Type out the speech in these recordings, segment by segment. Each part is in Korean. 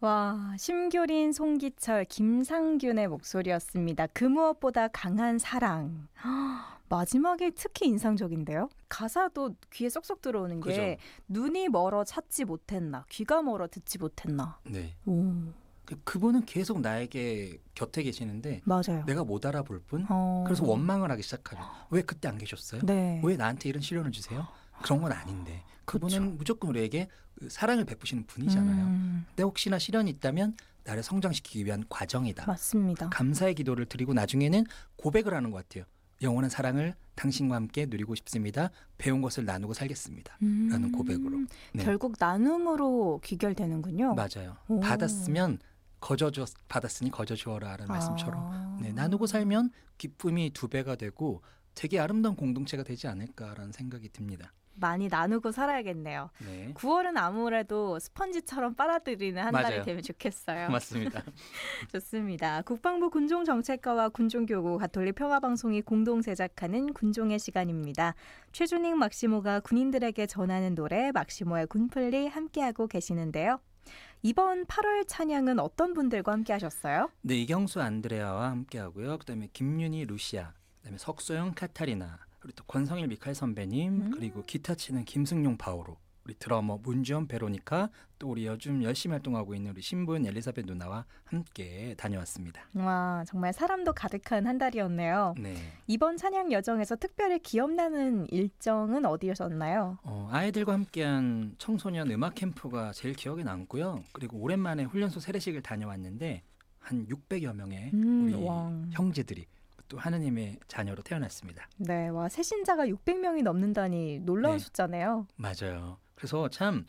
와, 심교린, 송기철, 김상균의 목소리였습니다. 그 무엇보다 강한 사랑. 마지막에 특히 인상적인데요. 가사도 귀에 쏙쏙 들어오는 게 그죠. 눈이 멀어 찾지 못했나, 귀가 멀어 듣지 못했나. 네. 오, 그분은 계속 나에게 곁에 계시는데 맞아요. 내가 못 알아볼 뿐. 어. 그래서 원망을 하기 시작하죠. 왜 그때 안 계셨어요? 네. 왜 나한테 이런 시련을 주세요? 그런 건 아닌데. 그분은 그쵸. 무조건 우리에게 그 사랑을 베푸시는 분이잖아요. 근데 혹시나 시련이 있다면 나를 성장시키기 위한 과정이다. 맞습니다. 감사의 기도를 드리고 나중에는 고백을 하는 것 같아요. 영원한 사랑을 당신과 함께 누리고 싶습니다. 배운 것을 나누고 살겠습니다. 라는 고백으로. 네. 결국 나눔으로 귀결되는군요. 맞아요. 오. 받았으면 받았으니 거저 주어라라는 말씀처럼 네, 나누고 살면 기쁨이 2배가 되고 되게 아름다운 공동체가 되지 않을까라는 생각이 듭니다. 많이 나누고 살아야겠네요. 네. 9월은 아무래도 스펀지처럼 빨아들이는 한 달이 맞아요. 되면 좋겠어요. 맞습니다. 좋습니다. 국방부 군종정책과와 군종교구 가톨릭 평화방송이 공동 제작하는 군종의 시간입니다. 최준익 막시모가 군인들에게 전하는 노래 막시모의 군플리 함께하고 계시는데요. 이번 8월 찬양은 어떤 분들과 함께 하셨어요? 네, 이경수 안드레아와 함께하고요. 그다음에 김윤희 루시아, 그다음에 석소영 카타리나, 그리고 또 권성일 미칼 선배님, 그리고 기타 치는 김승용 바오로, 우리 드러머 문지연 베로니카, 또 우리 요즘 열심히 활동하고 있는 우리 신부연 엘리사벳 누나와 함께 다녀왔습니다. 와, 정말 사람도 가득한 한 달이었네요. 네. 이번 찬양 여정에서 특별히 기억나는 일정은 어디였나요? 아이들과 함께한 청소년 음악 캠프가 제일 기억에 남고요. 그리고 오랜만에 훈련소 세례식을 다녀왔는데 한 600여 명의 우리 와. 형제들이 또 하느님의 자녀로 태어났습니다. 네, 와, 새신자가 600명이 넘는다니 놀라운 네. 숫자네요. 맞아요. 그래서 참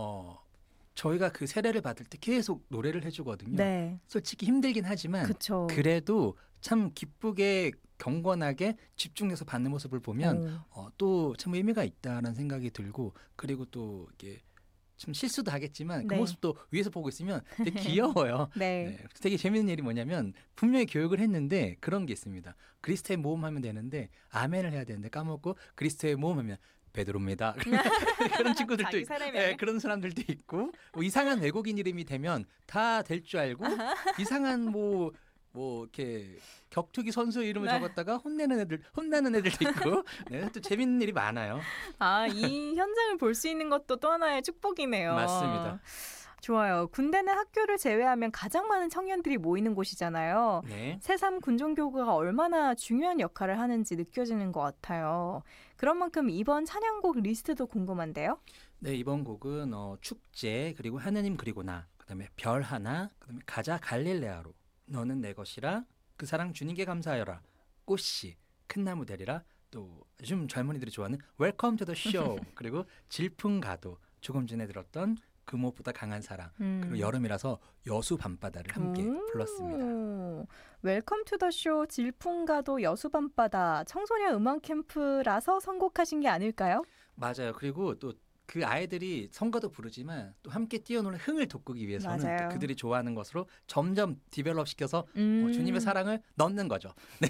저희가 그 세례를 받을 때 계속 노래를 해주거든요. 네, 솔직히 힘들긴 하지만 그쵸. 그래도 참 기쁘게 경건하게 집중해서 받는 모습을 보면 또 참 의미가 있다는 생각이 들고, 그리고 또 이게 좀 실수도 하겠지만 그 네. 모습도 위에서 보고 있으면 되게 귀여워요. 네. 네. 되게 재밌는 일이 뭐냐면 분명히 교육을 했는데 그런 게 있습니다. 그리스도의 모험 하면 되는데 아멘을 해야 되는데 까먹고 그리스도의 모험 하면 베드로입니다. 그런 친구들도 자기 있고, 사람이네. 네, 그런 사람들도 있고, 뭐 이상한 외국인 이름이 되면 다 될 줄 알고 이상한 뭐 이렇게 격투기 선수 이름을 네. 적었다가 혼나는 애들도 있고, 네, 또 재밌는 일이 많아요. 아, 이 현장을 볼 수 있는 것도 또 하나의 축복이네요. 맞습니다. 좋아요. 군대는 학교를 제외하면 가장 많은 청년들이 모이는 곳이잖아요. 네. 새삼 군종교구가 얼마나 중요한 역할을 하는지 느껴지는 것 같아요. 그런 만큼 이번 찬양곡 리스트도 궁금한데요. 네, 이번 곡은 축제, 그리고 하느님 그리고 나, 그다음에 별 하나, 그다음에 가자 갈릴레아로, 너는 내 것이라, 그 사랑 주님께 감사하여라, 꽃씨, 큰 나무 되리라, 또 요즘 젊은이들이 좋아하는 웰컴 투 더 쇼, 그리고 질풍가도, 조금 전에 들었던 그 무엇보다 강한 사랑, 그리고 여름이라서 여수 밤바다를 함께 불렀습니다. 웰컴 투 더 쇼, 질풍가도, 여수밤바다, 청소년 음악 캠프라서 선곡하신 게 아닐까요? 맞아요. 그리고 또 그 아이들이 성가도 부르지만 또 함께 뛰어노는 흥을 돋구기 위해서는 맞아요. 또 그들이 좋아하는 것으로 점점 디벨롭 시켜서 주님의 사랑을 넣는 거죠. 네,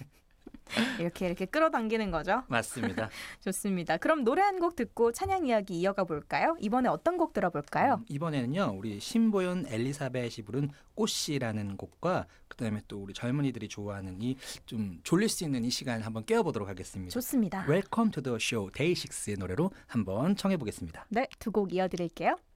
이렇게 끌어당기는 거죠. 맞습니다. 좋습니다. 그럼 노래 한 곡 듣고 찬양 이야기 이어가 볼까요? 이번에 어떤 곡 들어볼까요? 이번에는요, 우리 신보연 엘리사벳이 부른 꽃이라는 곡과 그다음에 또 우리 젊은이들이 좋아하는 이 좀 졸릴 수 있는 이 시간을 한번 깨워보도록 하겠습니다. 좋습니다. 웰컴 투 더 쇼 데이식스의 노래로 한번 청해보겠습니다. 네, 두 곡 이어드릴게요.